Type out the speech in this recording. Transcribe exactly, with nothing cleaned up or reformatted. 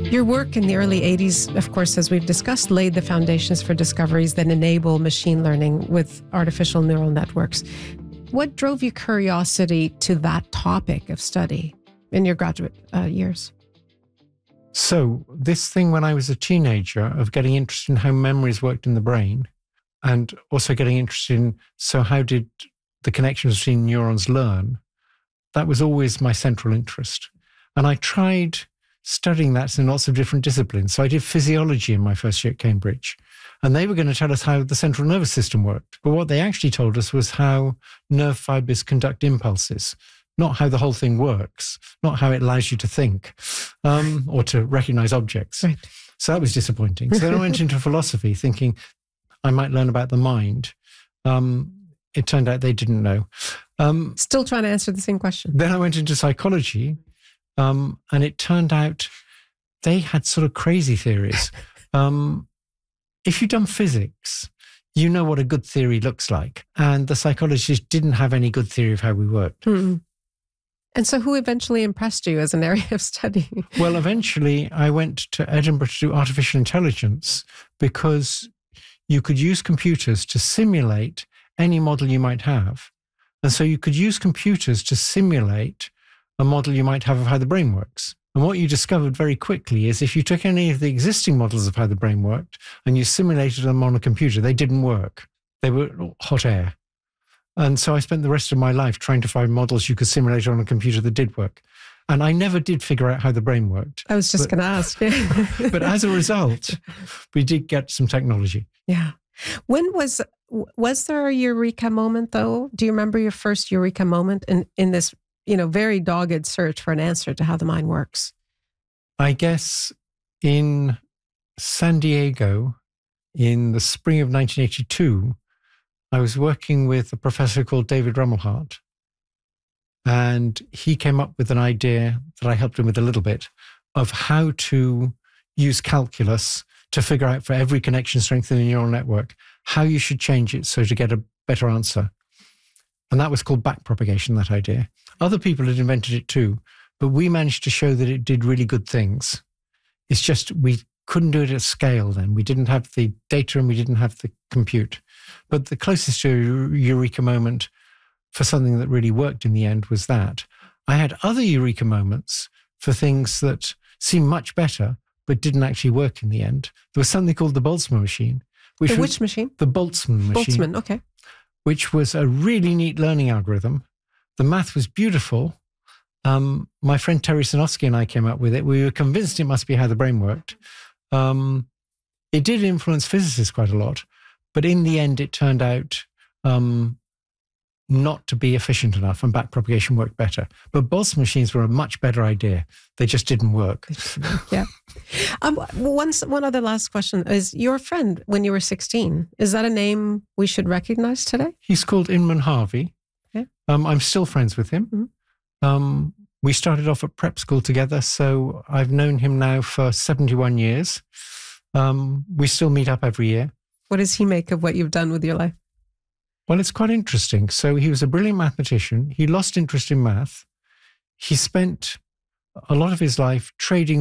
Your work in the early eighties, of course, as we've discussed, laid the foundations for discoveries that enable machine learning with artificial neural networks. What drove your curiosity to that topic of study in your graduate uh, years? So this thing when I was a teenager of getting interested in how memories worked in the brain, and also getting interested in, so how did the connections between neurons learn? That was always my central interest. And I tried studying that in lots of different disciplines. So I did physiology in my first year at Cambridge. And they were going to tell us how the central nervous system worked. But what they actually told us was how nerve fibers conduct impulses, not how the whole thing works, not how it allows you to think um, or to recognize objects. Right. So that was disappointing. So then I went into philosophy thinking I might learn about the mind. Um, it turned out they didn't know. Um, Still trying to answer the same question. Then I went into psychology, um, and it turned out they had sort of crazy theories. Um, if you've done physics, you know what a good theory looks like. And the psychologists didn't have any good theory of how we worked. Mm-hmm. And so who eventually impressed you as an area of study? Well, eventually I went to Edinburgh to do artificial intelligence because you could use computers to simulate any model you might have. And so you could use computers to simulate a model you might have of how the brain works. And what you discovered very quickly is if you took any of the existing models of how the brain worked and you simulated them on a computer, they didn't work. They were hot air. And so I spent the rest of my life trying to find models you could simulate on a computer that did work. And I never did figure out how the brain worked. I was just going to ask. But as a result, we did get some technology. Yeah. When was, was there a eureka moment though? Do you remember your first eureka moment in, in this, you know, very dogged search for an answer to how the mind works? I guess in San Diego in the spring of nineteen eighty-two, I was working with a professor called David Rumelhart, and he came up with an idea that I helped him with a little bit of how to use calculus to figure out for every connection strength in a neural network, how you should change it so to get a better answer. And that was called backpropagation, that idea. Other people had invented it too, but we managed to show that it did really good things. It's just we couldn't do it at scale then. We didn't have the data and we didn't have the compute. But the closest to a eureka moment for something that really worked in the end was that. I had other eureka moments for things that seemed much better, but didn't actually work in the end. There was something called the Boltzmann machine. Which the was, which machine? The Boltzmann machine. Boltzmann, okay. Which was a really neat learning algorithm. The math was beautiful. Um, my friend Terry Sinofsky and I came up with it. We were convinced it must be how the brain worked. Um, it did influence physicists quite a lot, but in the end, it turned out um, not to be efficient enough, and backpropagation worked better. But Boltzmann machines were a much better idea. They just didn't work. Yeah. Um, one, one other last question is, your friend, when you were sixteen, is that a name we should recognize today? He's called Inman Harvey. Okay. Um, I'm still friends with him. Mm-hmm. Um, we started off at prep school together, so I've known him now for seventy-one years. Um, we still meet up every year. What does he make of what you've done with your life? Well, it's quite interesting. So he was a brilliant mathematician. He lost interest in math. He spent a lot of his life trading